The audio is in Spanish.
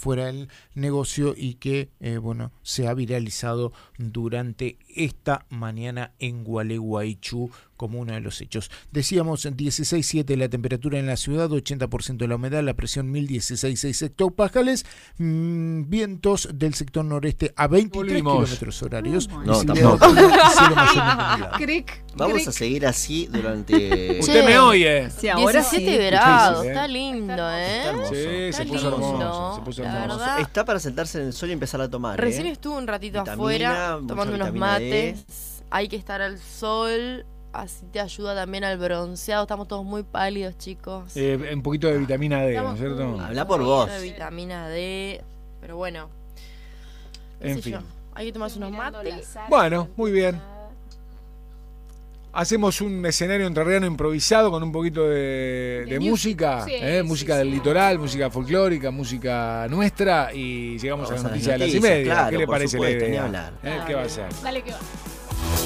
fuera del negocio y que se ha viralizado durante esta mañana en Gualeguaychú como uno de los hechos. Decíamos 16,7 la temperatura en la ciudad, 80% de la humedad, la presión 1016,6 hectopascales, vientos del sector noreste a 23 kilómetros horarios. No, tampoco. Vamos a seguir así durante... Usted me oye. Sí, ahora 17 grados, sí. está lindo, Está hermoso. Sí, se puso hermoso. La verdad, está para sentarse en el sol y empezar a tomar. recién estuve un ratito afuera tomando unos mates. Hay que estar al sol, así te ayuda también al bronceado. Estamos todos muy pálidos, chicos. Un poquito de vitamina D, ¿no es cierto? Habla por vos. De vitamina D, pero bueno. En fin. Hay que tomarse unos mates. Bueno, muy bien. Hacemos un escenario entrerriano improvisado con un poquito de música, música del litoral, música folclórica, música nuestra, y llegamos a las noticias de las 1:30. Claro, ¿Qué le parece la idea? Ni hablar. ¿Qué va a ser? Dale que va.